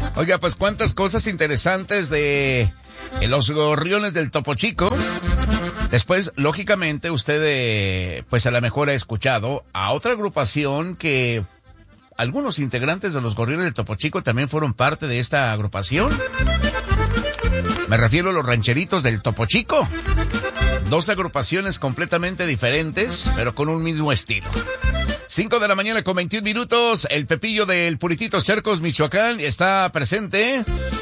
Oiga, pues cuántas cosas interesantes de los Gorriones del Topo Chico. Después, lógicamente, usted, pues a lo mejor ha escuchado a otra agrupación que algunos integrantes de los Gorriones del Topo Chico también fueron parte de esta agrupación. Me refiero a los Rancheritos del Topo Chico. Dos agrupaciones completamente diferentes, pero con un mismo estilo. 5 de la mañana con 21 minutos. El Pepillo del Purititos Charcos, Michoacán, está presente.